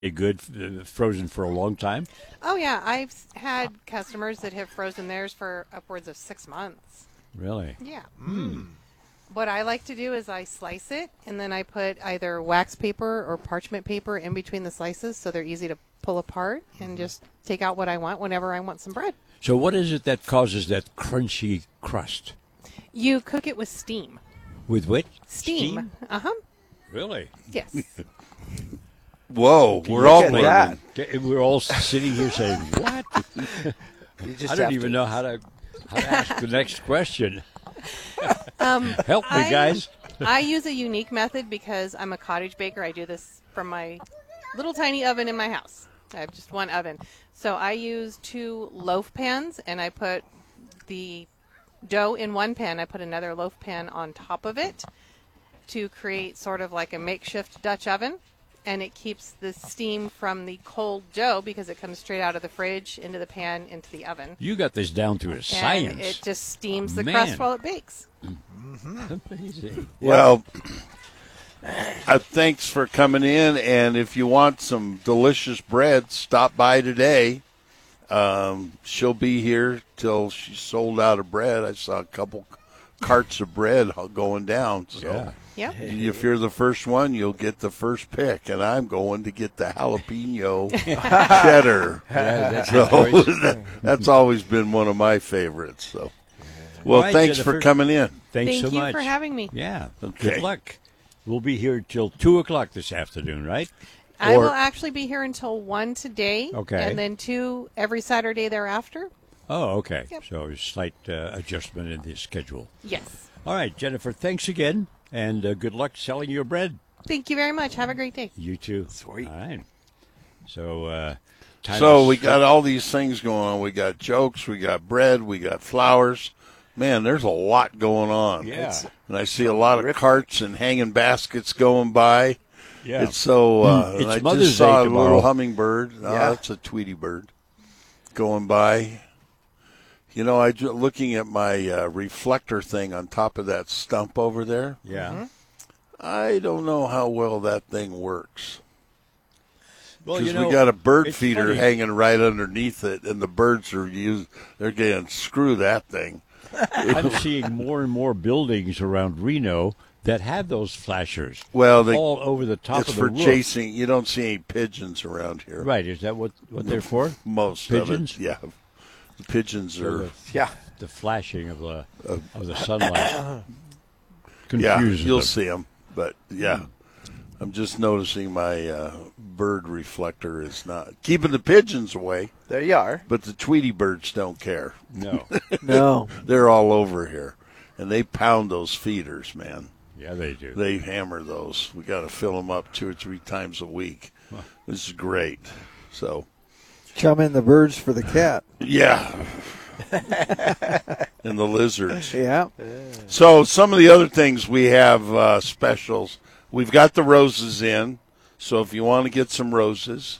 good, frozen for a long time? Oh, yeah. I've had customers that have frozen theirs for upwards of 6 months. Really? Yeah. What I like to do is I slice it, and then I put either wax paper or parchment paper in between the slices so they're easy to pull apart and just take out what I want whenever I want some bread. So what is it that causes that crunchy crust? You cook it with steam. With what? Steam. Uh-huh. Really? Yes. Whoa, we're Look all at learning. that. We're all sitting here saying, what? You just I don't have even to- know how to ask the next question. Help me, guys. I use a unique method because I'm a cottage baker. I do this from my little tiny oven in my house. I have just one oven. So I use 2 loaf pans, and I put the dough in one pan. I put another loaf pan on top of it to create sort of like a makeshift Dutch oven. And it keeps the steam from the cold dough because it comes straight out of the fridge into the pan into the oven. You got this down to a And science. it just steams the Man. crust while it bakes. Amazing. Well, thanks for coming in. And if you want some delicious bread, stop by today. She'll be here till she's sold out of bread. I saw a couple carts of bread going down. So. Yeah. Yep. If you're the first one, you'll get the first pick, and I'm going to get the jalapeno cheddar. Yeah, that's So a choice. that's always been one of my favorites. So, well, All right, thanks Jennifer. for coming in. Thanks Thank so you much. for having me. Yeah. Okay. Good luck. We'll be here till 2 o'clock this afternoon, right? I Or- will actually be here until 1 today. Okay. And then 2 every Saturday thereafter. Oh, okay. Yep. So a slight adjustment in the schedule. Yes. All right, Jennifer, thanks again, and good luck selling your bread. Thank you very much. Have a great day. You too. Sweet. All right. So, time So to we start- got all these things going on. We got jokes, we got bread, we got flowers. Man, there's a lot going on. Yeah. And I see a lot of carts and hanging baskets going by. Yeah. It's so. It's I Mother's just saw Day a tomorrow. little hummingbird. Oh, Yeah. that's a Tweety bird going by. You know, looking at my reflector thing on top of that stump over there. Yeah. I don't know how well that thing works. Well, Because you know, we got a bird it's feeder funny. hanging right underneath it, and the birds are they're getting screw that thing. I'm seeing more and more buildings around Reno that have those flashers. Well, all over the top it's of the for roof. chasing. You don't see any pigeons around here. Right? Is that what they're for? Most Pigeons? of it, yeah. The pigeons So are. Yeah. the flashing of the sunlight Yeah, confuses you'll them. see them, but yeah, I'm just noticing my bird reflector is not keeping the pigeons away, There you are. but the Tweety birds don't care. No. No. They're all over here, and they pound those feeders, man. Yeah, they do. They hammer those. We got to fill them up 2 or 3 times a week. This is great. So, Chum in the birds for the cat. yeah. And the lizards. Yeah. So some of the other things we have specials. We've got the roses in. So if you want to get some roses,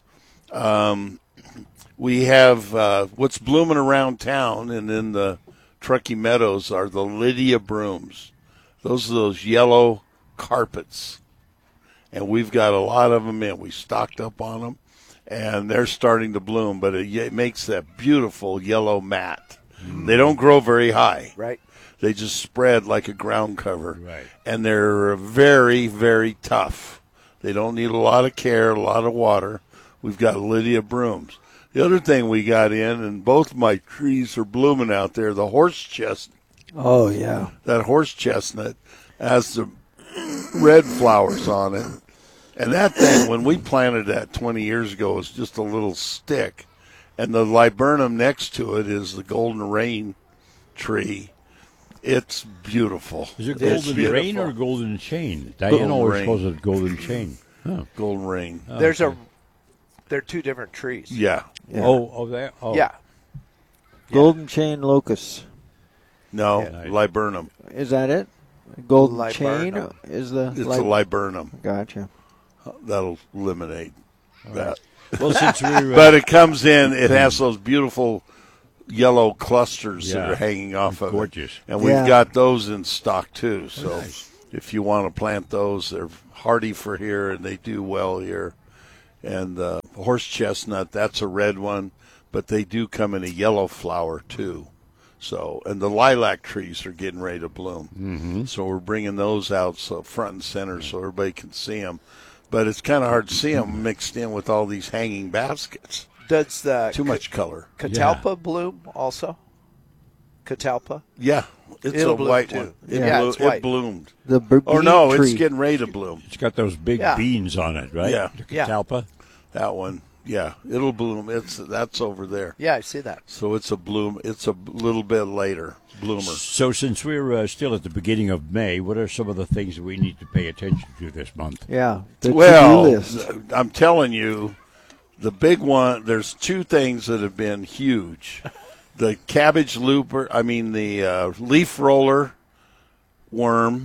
we have what's blooming around town and in the Truckee Meadows are the Lydia brooms. Those are those yellow carpets. And we've got a lot of them in. We stocked up on them, and they're starting to bloom. But it makes that beautiful yellow mat. They don't grow very high. Right. They just spread like a ground cover. Right. And they're very, very tough. They don't need a lot of care, a lot of water. We've got Lydia brooms. The other thing we got in, and both my trees are blooming out there, the horse chestnut. Oh, yeah. That horse chestnut has the red flowers on it. And that thing, when we planted that 20 years ago, was just a little stick. And the laburnum next to it is the golden rain tree. It's beautiful. Is it It's golden beautiful. rain or golden chain? Diane Golden always rain. calls it golden chain. Oh. Golden rain. They're 2 different trees. Yeah. Yeah. Oh, there. Oh, Yeah. Golden chain locust. No, Yeah. laburnum. Is that it? Golden Laburnum. chain is the. It's a laburnum. Gotcha. That'll eliminate that. Well, since we're But it comes in, it has those beautiful yellow clusters that Yeah. are hanging off of Gorgeous. it. And we've Yeah. got those in stock too. So if you want to plant those, they're hardy for here and they do well here. And horse chestnut, that's a red one, but they do come in a yellow flower too. So, and the lilac trees are getting ready to bloom. Mm-hmm. So we're bringing those out so front and center so everybody can see them. But it's kind of hard to see them mixed in with all these hanging baskets. Does the Too much color. catalpa bloom also? Catalpa? Yeah, it's It'll a bloom white too. one. Yeah, it's white. It bloomed. The Or no, tree. it's getting ready to bloom. It's got those big Yeah. beans on it, right? Yeah. The Yeah. catalpa. That one, yeah, it'll bloom. That's over there. Yeah, I see that. So it's a bloom. It's a little bit later bloomer. So since we're still at the beginning of May, what are some of the things that we need to pay attention to this month? Yeah. The Well, to-do list. I'm telling you, the big one. There's two things that have been huge: the cabbage looper. I mean, the leaf roller worm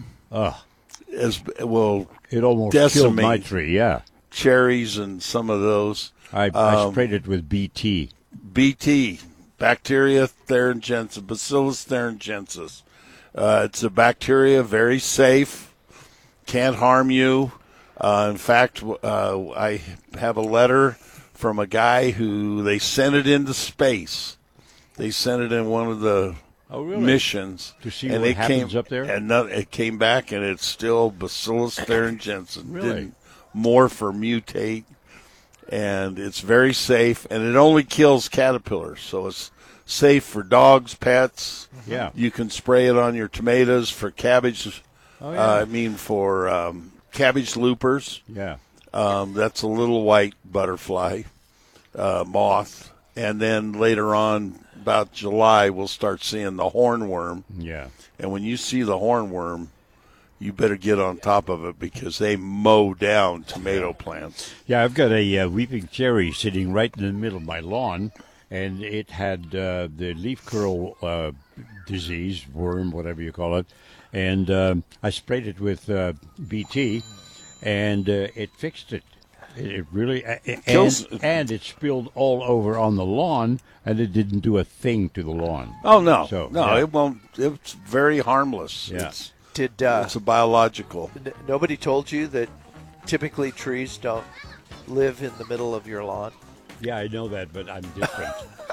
will It almost killed my decimate tree, yeah. cherries and some of those. I sprayed it with BT. BT, Bacteria thuringiensis, Bacillus thuringiensis. It's a bacteria, very safe, can't harm you. In fact, I have a letter from a guy who they sent it into space. They sent it in one of the missions To see and what it happens came, up there? And it came back, and it's still Bacillus thuringiensis. Really? Didn't morph or mutate. And it's very safe, and it only kills caterpillars, so it's safe for dogs, pets. Yeah. You can spray it on your tomatoes for cabbage. Oh, yeah. For cabbage loopers. Yeah. That's a little white butterfly moth, and then later on, about July, we'll start seeing the hornworm. Yeah. And when you see the hornworm, you better get on top of it because they mow down tomato plants. Yeah, I've got a weeping cherry sitting right in the middle of my lawn, and it had the leaf curl disease, worm, whatever you call it, and I sprayed it with BT, and it fixed it. It really and it spilled all over on the lawn, and it didn't do a thing to the lawn. Oh, no. So, no, yeah. it won't. It's very harmless. Yeah. It's a biological. Nobody told you that typically trees don't live in the middle of your lawn? Yeah, I know that, but I'm different.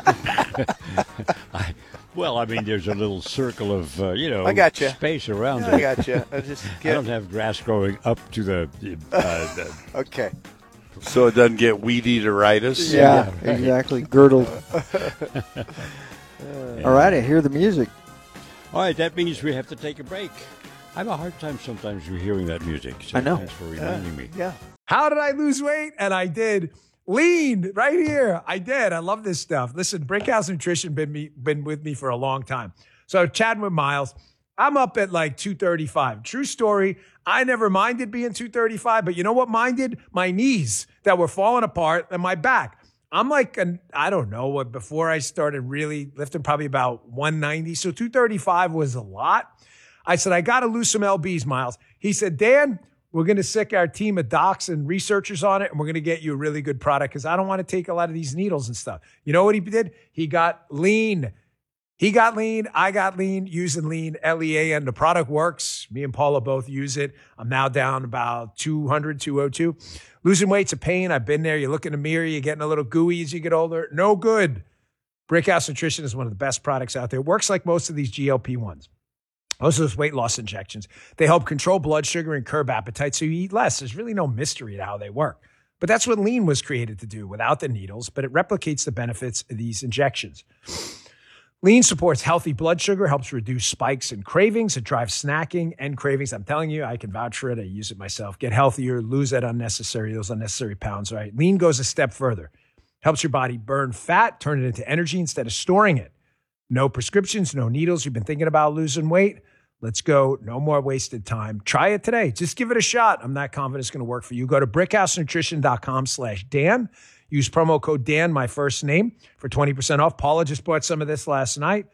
I mean, there's a little circle of, I gotcha. space around I it. got you. I don't have grass growing up to the Okay. So it doesn't get weed eateritis. Yeah, exactly. Girdled. All right, I hear the music. All right, that means we have to take a break. I have a hard time sometimes hearing that music. So I know. Thanks for reminding me. Yeah. How did I lose weight? And I did. Lean right here. I did. I love this stuff. Listen, Brickhouse Nutrition been with me for a long time. So chatting with Miles, I'm up at like 235. True story. I never minded being 235, but you know what minded? My knees that were falling apart and my back. I'm like, I don't know what, before I started really lifting, probably about 190. So 235 was a lot. I said, I got to lose some LBs, Miles. He said, Dan, we're going to sick our team of docs and researchers on it, and we're going to get you a really good product because I don't want to take a lot of these needles and stuff. You know what he did? He got lean. He got lean. I got lean using lean, LEA, and the product works. Me and Paula both use it. I'm now down about 200, 202. Losing weight's a pain. I've been there. You look in the mirror, you're getting a little gooey as you get older. No good. Brickhouse Nutrition is one of the best products out there. It works like most of these GLP-1s. Most of those weight loss injections. They help control blood sugar and curb appetite so you eat less. There's really no mystery to how they work. But that's what lean was created to do without the needles, but it replicates the benefits of these injections. Lean supports healthy blood sugar, helps reduce spikes and cravings. It drives snacking and cravings. I'm telling you, I can vouch for it. I use it myself. Get healthier, lose those unnecessary pounds, right? Lean goes a step further. Helps your body burn fat, turn it into energy instead of storing it. No prescriptions, no needles. You've been thinking about losing weight? Let's go. No more wasted time. Try it today. Just give it a shot. I'm not confident it's going to work for you. Go to brickhousenutrition.com/Dan. Use promo code Dan, my first name, for 20% off. Paula just bought some of this last night.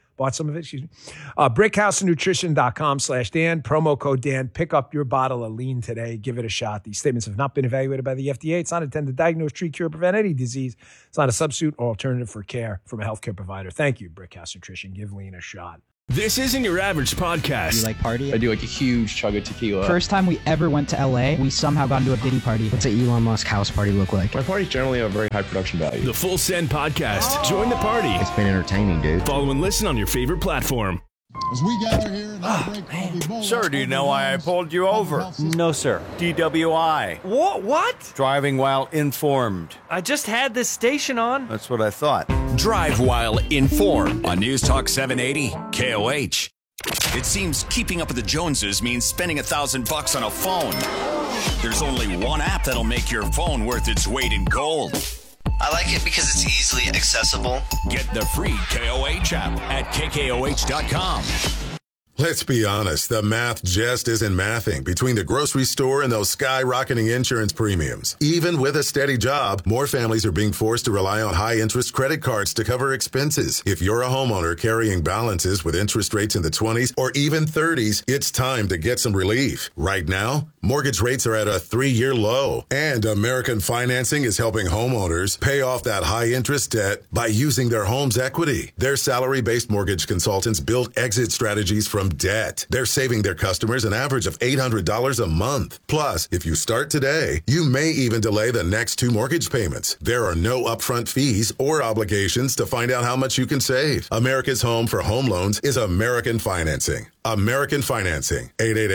Brickhousenutrition.com/Dan. Promo code Dan. Pick up your bottle of lean today. Give it a shot. These statements have not been evaluated by the FDA. It's not intended to diagnose, treat, cure, or prevent any disease. It's not a substitute or alternative for care from a healthcare provider. Thank you, Brickhouse Nutrition. Give lean a shot. This isn't your average podcast. You like party? I do like a huge chug of tequila. First time we ever went to LA, we somehow got into a Diddy party. What's an Elon Musk house party look like? My parties generally have a very high production value. The Full Send Podcast. Join the party. It's been entertaining, dude. Follow and listen on your favorite platform. As we gather here in break, Sir, do you know why I pulled you over? No, sir. DWI. What? Driving while informed. I just had this station on. That's what I thought. Drive while informed on News Talk 780 KOH. It seems keeping up with the Joneses means spending $1,000 on a phone. There's only one app that'll make your phone worth its weight in gold. I like it because it's easily accessible. Get the free KOH app at KKOH.com. Let's be honest, the math just isn't mathing between the grocery store and those skyrocketing insurance premiums. Even with a steady job, more families are being forced to rely on high-interest credit cards to cover expenses. If you're a homeowner carrying balances with interest rates in the 20s or even 30s, it's time to get some relief. Right now, mortgage rates are at a 3-year low, and American Financing is helping homeowners pay off that high-interest debt by using their home's equity. Their salary-based mortgage consultants build exit strategies from debt. They're saving their customers an average of $800 a month. Plus, if you start today, you may even delay the next 2 mortgage payments. There are no upfront fees or obligations to find out how much you can save. America's home for home loans is American Financing. American Financing.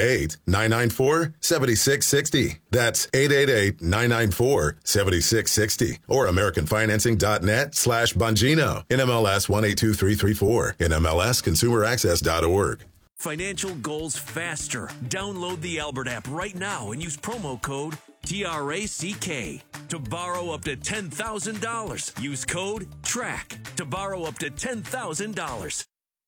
888-994-7660. That's 888-994-7660. Or AmericanFinancing.net/Bongino. NMLS 182334. NMLSConsumerAccess.org. Financial goals faster. Download the Albert app right now and use promo code TRACK to borrow up to $10,000. Use code TRACK to borrow up to $10,000.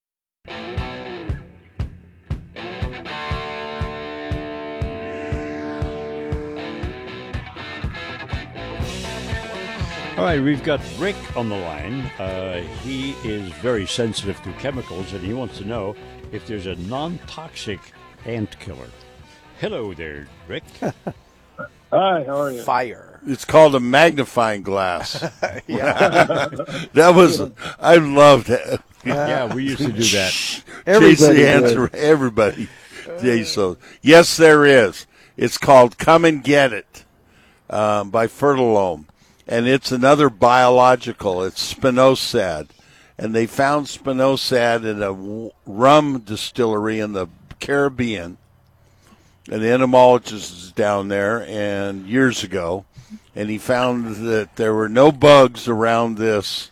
All right, we've got Rick on the line. He is very sensitive to chemicals, and he wants to know if there's a non-toxic ant killer. Hello there, Rick. Hi, how are you? Fire. It's called a magnifying glass. Yeah. That was, I loved it. Yeah, we used to do that. Everybody. So, yes, there is. It's called Come and Get It by Fertilome. And it's another biological. It's spinosad. And they found spinosad in a rum distillery in the Caribbean. An entomologist is down there and years ago. And he found that there were no bugs around this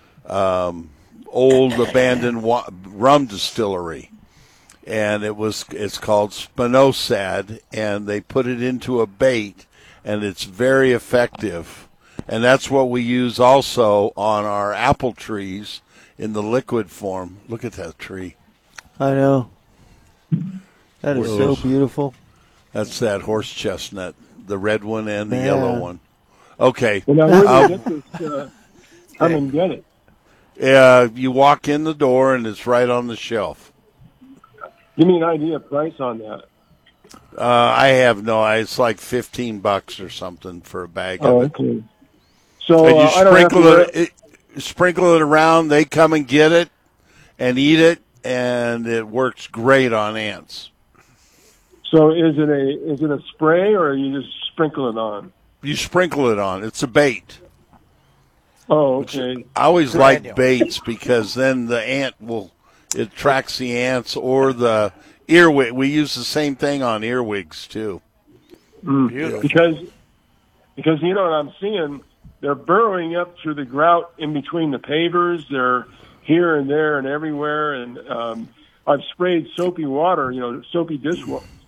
old abandoned rum distillery. And it's called spinosad. And they put it into a bait. And it's very effective. And that's what we use also on our apple trees in the liquid form. Look at that tree. I know. That is so beautiful. That's that horse chestnut, the red one and the yellow one. Okay. Well, now, where do you get this? Come and get it. You walk in the door, and it's right on the shelf. Give me an idea of price on that. I have no. It's like $15 or something for a bag of it. Okay. So and you I don't have to sprinkle it around. They come and get it and eat it, and it works great on ants. So is it a spray, or you just sprinkle it on? You sprinkle it on. It's a bait. Oh, okay. I always like baits because then the ant it attracts the ants or the earwig. We use the same thing on earwigs too. Because you know what I'm seeing. They're burrowing up through the grout in between the pavers. They're here and there and everywhere. And I've sprayed soapy water, soapy dish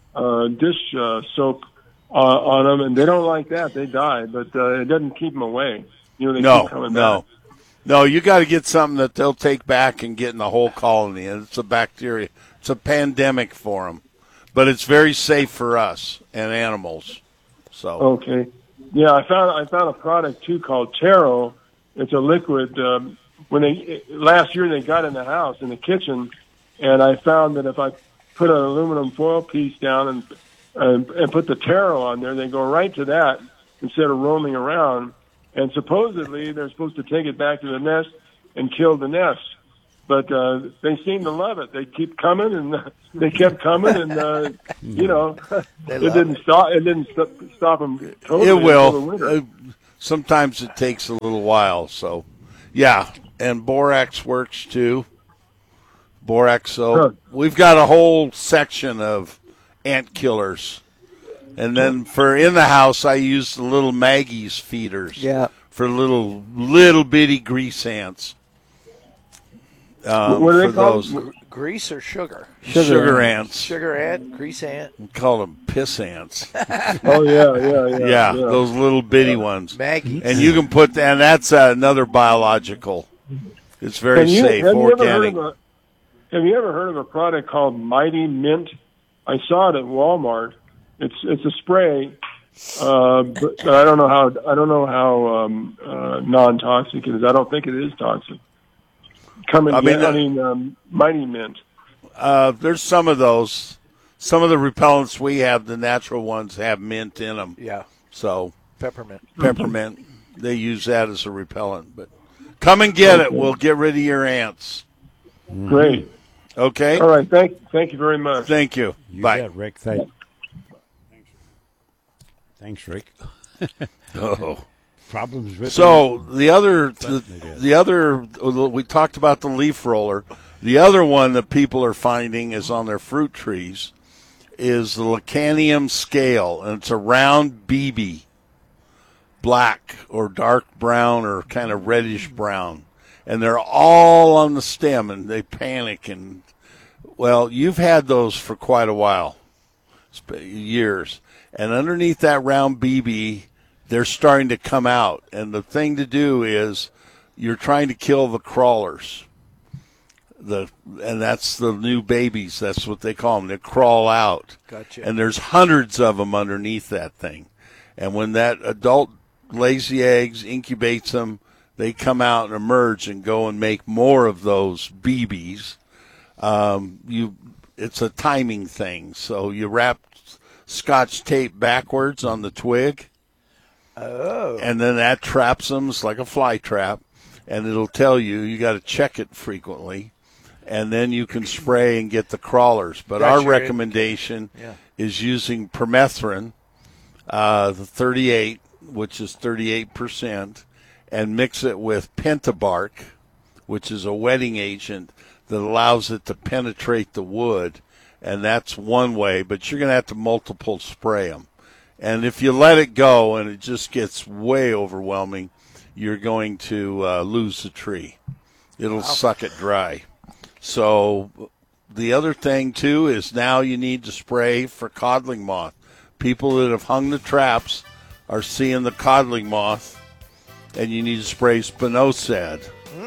soap on them, and they don't like that. They die, but it doesn't keep them away. They keep coming back. No, you got to get something that they'll take back and get in the whole colony. And it's a bacteria. It's a pandemic for them. But it's very safe for us and animals. So okay. Yeah, I found a product too called Taro. It's a liquid. Last year they got in the house in the kitchen, and I found that if I put an aluminum foil piece down and put the Taro on there, they go right to that instead of roaming around. And supposedly they're supposed to take it back to the nest and kill the nest. but they seem to love it. They keep coming, and they kept coming, and you know, it didn't stop. It didn't stop them totally. It until the will. winter. Sometimes it takes a little while. So, yeah, and borax works too. Borax. So we've got a whole section of ant killers, and then for in the house, I use the little Maggie's feeders. Yeah. For little bitty grease ants. What are they called? Those Grease or sugar? sugar ants. Sugar ant, grease ant. We call them piss ants. Oh yeah. Yeah, those little bitty ones. Maggie. And you can put that, and that's another biological. It's very safe, organic. Have you ever heard of a product called Mighty Mint? I saw it at Walmart. It's a spray, but I don't know how non-toxic it is. I don't think it is toxic. Mighty Mint. There's some of those. Some of the repellents we have, the natural ones, have mint in them. Yeah. So Peppermint. They use that as a repellent. But come and get it. We'll get rid of your ants. Great. Okay. All right. Thank you very much. Thank you. Bye, Rick. Thanks, Rick. Oh. Problems with so the other we talked about the leaf roller. The other one that people are finding is on their fruit trees is the Lecanium scale, and it's a round BB, black or dark brown or kind of reddish brown, and they're all on the stem, and they panic. And well, you've had those for quite a while, years, and underneath that round BB, they're starting to come out. And the thing to do is you're trying to kill the crawlers. And that's the new babies. That's what they call them. They crawl out. Gotcha. And there's hundreds of them underneath that thing. And when that adult lays the eggs, incubates them, they come out and emerge and go and make more of those BBs. It's a timing thing. So you wrap Scotch tape backwards on the twig. Oh. And then that traps them. It's like a fly trap. And it'll tell you got to check it frequently. And then you can spray and get the crawlers. But our recommendation is using permethrin, the 38, which is 38%, and mix it with pentabark, which is a wetting agent that allows it to penetrate the wood. And that's one way, but you're going to have to multiple spray them. And if you let it go and it just gets way overwhelming, you're going to lose the tree. It'll suck it dry. So the other thing, too, is now you need to spray for codling moth. People that have hung the traps are seeing the codling moth, and you need to spray spinosad.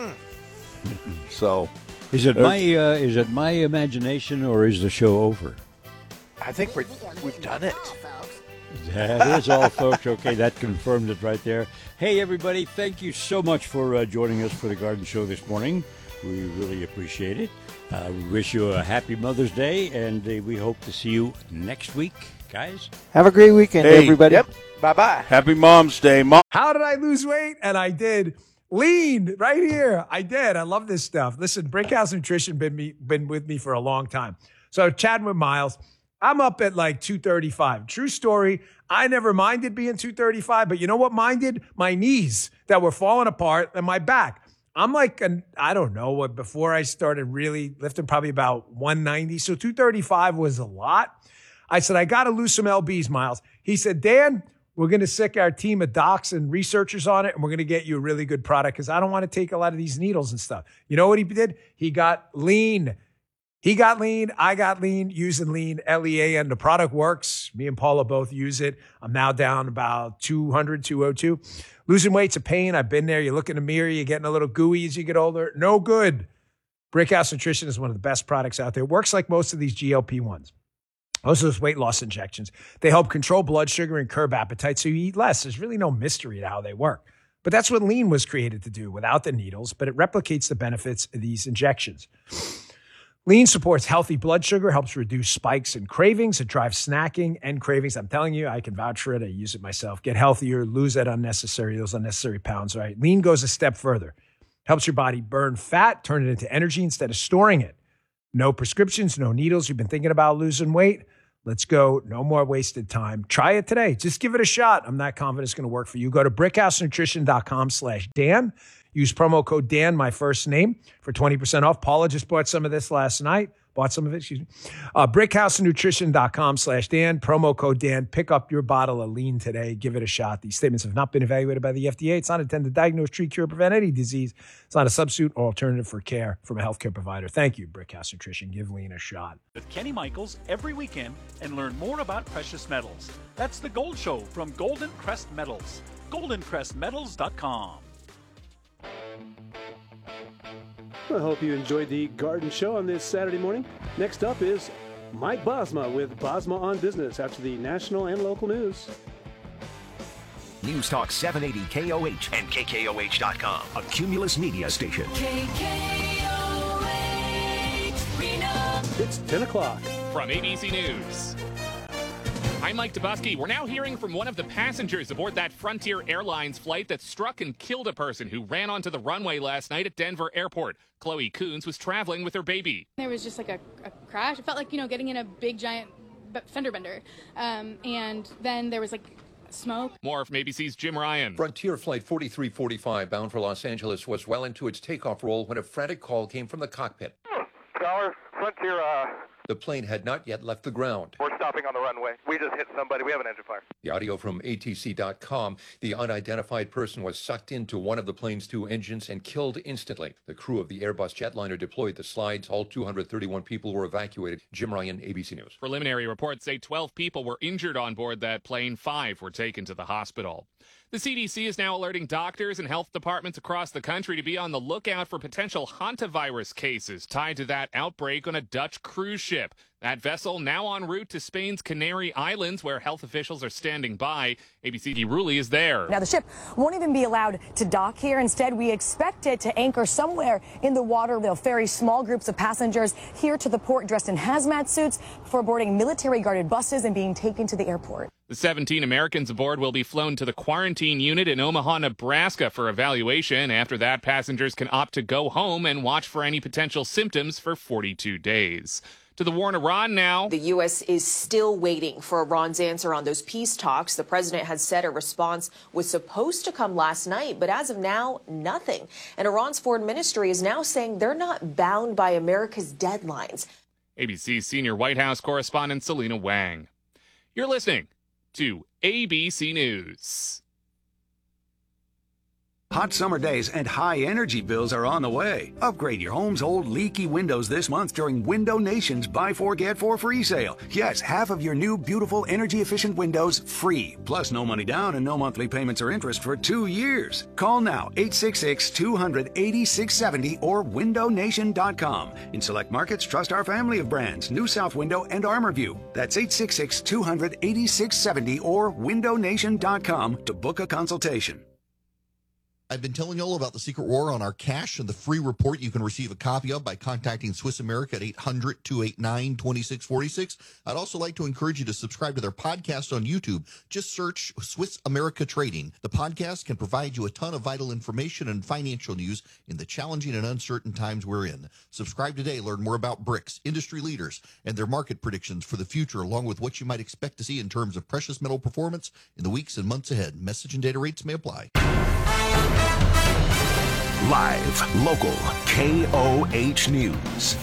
So, is it my imagination, or is the show over? I think we've done it. That is all, folks. Okay, that confirmed it right there. Hey, everybody, thank you so much for joining us for the Garden Show this morning. We really appreciate it. We wish you a happy Mother's Day, and we hope to see you next week, guys. Have a great weekend, everybody. Yep. Bye-bye. Happy Mom's Day. How did I lose weight? And I did. Lean right here. I did. I love this stuff. Listen, Brickhouse Nutrition been with me for a long time. So chatting with Miles, I'm up at like 235. True story. I never minded being 235, but you know what minded? My knees that were falling apart and my back. I'm like, I don't know what, before I started really lifting, probably about 190. So 235 was a lot. I said, I got to lose some LBs, Miles. He said, Dan, we're going to sick our team of docs and researchers on it, and we're going to get you a really good product because I don't want to take a lot of these needles and stuff. You know what he did? He got lean. He got lean. I got lean, using lean, LEAN. The product works. Me and Paula both use it. I'm now down about 200, 202. Losing weight's a pain. I've been there. You look in the mirror, you're getting a little gooey as you get older. No good. Brickhouse Nutrition is one of the best products out there. It works like most of these GLP-1s. Most of those weight loss injections. They help control blood sugar and curb appetite so you eat less. There's really no mystery to how they work. But that's what lean was created to do without the needles, but it replicates the benefits of these injections. Lean supports healthy blood sugar, helps reduce spikes and cravings. It drives snacking and cravings. I'm telling you, I can vouch for it. I use it myself. Get healthier, lose those unnecessary pounds, right? Lean goes a step further. Helps your body burn fat, turn it into energy instead of storing it. No prescriptions, no needles. You've been thinking about losing weight? Let's go. No more wasted time. Try it today. Just give it a shot. I'm not confident it's going to work for you. Go to brickhousenutrition.com/Dan. Use promo code Dan, my first name, for 20% off. Paula just bought some of this last night. brickhousenutrition.com/Dan, promo code Dan. Pick up your bottle of lean today. Give it a shot. These statements have not been evaluated by the FDA. It's not intended to diagnose, treat, cure, prevent any disease. It's not a substitute or alternative for care from a healthcare provider. Thank you, Brickhouse Nutrition. Give lean a shot. With Kenny Michaels every weekend and learn more about precious metals. That's the Gold Show from Golden Crest Metals. GoldenCrestMetals.com. I hope you enjoyed the Garden Show on this Saturday morning. Next up is Mike Bosma with Bosma on Business after the national and local news. News Talk 780 KOH and KKOH.com, a Cumulus media station. KKOH Reno. It's 10 o'clock. From ABC News. I'm Mike Dubusky. We're now hearing from one of the passengers aboard that Frontier Airlines flight that struck and killed a person who ran onto the runway last night at Denver Airport. Chloe Coons was traveling with her baby. There was just like a crash. It felt like, getting in a big, giant fender bender. And then there was smoke. More from ABC's Jim Ryan. Frontier Flight 4345 bound for Los Angeles was well into its takeoff roll when a frantic call came from the cockpit. Scholar, Frontier, The plane had not yet left the ground. We're stopping on the runway. We just hit somebody. We have an engine fire. The audio from ATC.com. The unidentified person was sucked into one of the plane's two engines and killed instantly. The crew of the Airbus jetliner deployed the slides. All 231 people were evacuated. Jim Ryan, ABC News. Preliminary reports say 12 people were injured on board that plane. 5 were taken to the hospital. The CDC is now alerting doctors and health departments across the country to be on the lookout for potential hantavirus cases tied to that outbreak on a Dutch cruise ship. That vessel now en route to Spain's Canary Islands, where health officials are standing by. ABC Ruli is there. Now, the ship won't even be allowed to dock here. Instead, we expect it to anchor somewhere in the water. They'll ferry small groups of passengers here to the port dressed in hazmat suits before boarding military-guarded buses and being taken to the airport. The 17 Americans aboard will be flown to the quarantine unit in Omaha, Nebraska for evaluation. After that, passengers can opt to go home and watch for any potential symptoms for 42 days. To the war in Iran now. The U.S. is still waiting for Iran's answer on those peace talks. The president had said a response was supposed to come last night, but as of now, nothing. And Iran's foreign ministry is now saying they're not bound by America's deadlines. ABC's senior White House correspondent Selena Wang. You're listening to ABC News. Hot summer days and high energy bills are on the way. Upgrade your home's old leaky windows this month during Window Nation's Buy 4 Get 4 free sale. Yes, half of your new beautiful energy efficient windows free. Plus no money down and no monthly payments or interest for 2 years. Call now 866-200-8670 or windownation.com. In select markets, trust our family of brands, New South Window and ArmorView. That's 866-200-8670 or windownation.com to book a consultation. I've been telling you all about the secret war on our cash and the free report you can receive a copy of by contacting Swiss America at 800-289-2646. I'd also like to encourage you to subscribe to their podcast on YouTube. Just search Swiss America Trading. The podcast can provide you a ton of vital information and financial news in the challenging and uncertain times we're in. Subscribe today. Learn more about BRICS, industry leaders, and their market predictions for the future, along with what you might expect to see in terms of precious metal performance in the weeks and months ahead. Message and data rates may apply. Live, local, KOH News.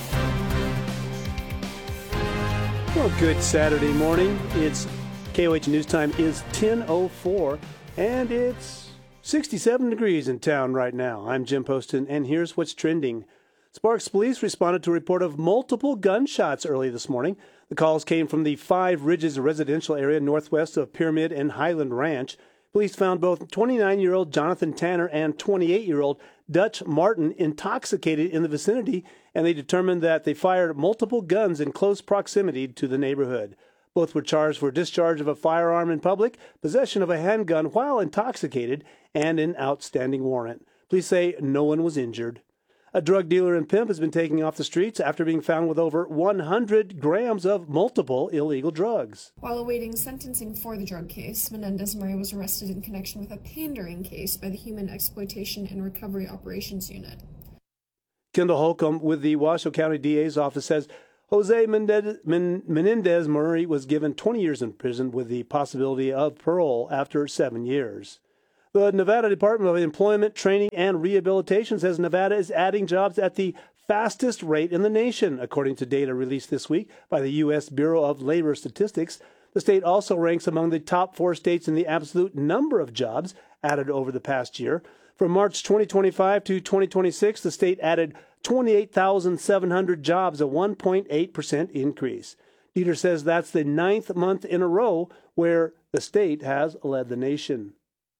Well, good Saturday morning. It's KOH News Time is 10:04, and it's 67 degrees in town right now. I'm Jim Poston, and here's what's trending. Sparks Police responded to a report of multiple gunshots early this morning. The calls came from the Five Ridges residential area northwest of Pyramid and Highland Ranch. Police found both 29-year-old Jonathan Tanner and 28-year-old Dutch Martin intoxicated in the vicinity, and they determined that they fired multiple guns in close proximity to the neighborhood. Both were charged for discharge of a firearm in public, possession of a handgun while intoxicated, and an outstanding warrant. Police say no one was injured. A drug dealer and pimp has been taken off the streets after being found with over 100 grams of multiple illegal drugs. While awaiting sentencing for the drug case, Menendez-Murray was arrested in connection with a pandering case by the Human Exploitation and Recovery Operations Unit. Kendall Holcomb with the Washoe County DA's office says Jose Menendez-Murray was given 20 years in prison with the possibility of parole after 7 years. The Nevada Department of Employment, Training, and Rehabilitation says Nevada is adding jobs at the fastest rate in the nation, according to data released this week by the U.S. Bureau of Labor Statistics. The state also ranks among the top 4 states in the absolute number of jobs added over the past year. From March 2025 to 2026, the state added 28,700 jobs, a 1.8% increase. Dieter says that's the 9th month in a row where the state has led the nation.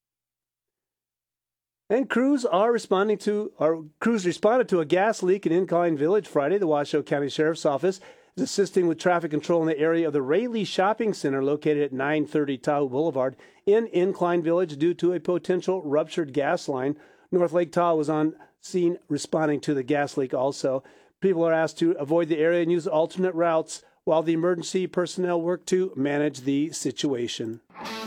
And crews responded to a gas leak in Incline Village Friday. The Washoe County Sheriff's Office is assisting with traffic control in the area of the Rayleigh Shopping Center located at 930 Tahoe Boulevard in Incline Village due to a potential ruptured gas line. North Lake Tahoe was on scene responding to the gas leak also. People are asked to avoid the area and use alternate routes while the emergency personnel work to manage the situation.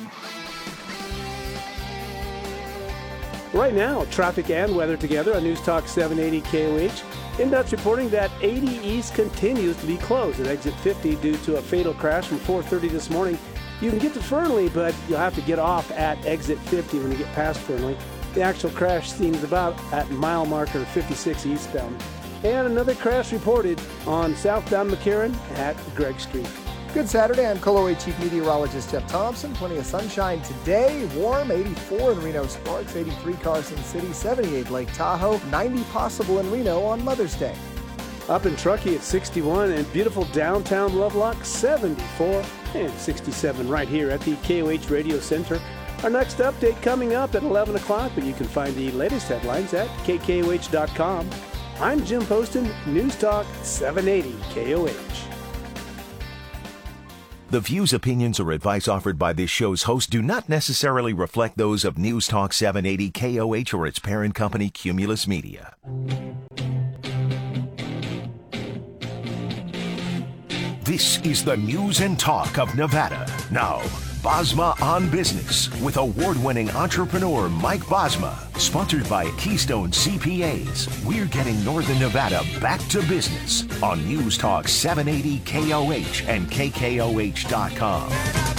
Right now, traffic and weather together on News Talk 780 KOH. INDOT's reporting that 80 East continues to be closed at exit 50 due to a fatal crash from 4:30 this morning. You can get to Fernley, but you'll have to get off at exit 50 when you get past Fernley. The actual crash seems about at mile marker 56 eastbound. And another crash reported on southbound McCarran at Gregg Street. Good Saturday. I'm KOH Chief Meteorologist Jeff Thompson. Plenty of sunshine today. Warm, 84 in Reno Sparks, 83 Carson City, 78 Lake Tahoe, 90 possible in Reno on Mother's Day. Up in Truckee at 61 and beautiful downtown Lovelock, 74 and 67 right here at the KOH Radio Center. Our next update coming up at 11 o'clock, but you can find the latest headlines at KKOH.com. I'm Jim Poston, News Talk 780 KOH. The views, opinions, or advice offered by this show's host do not necessarily reflect those of News Talk 780 KOH or its parent company, Cumulus Media. This is the news and talk of Nevada. Now, Bosma on Business with award-winning entrepreneur Mike Bosma. Sponsored by Keystone CPAs. We're getting Northern Nevada back to business on News Talk 780 KOH and KKOH.com.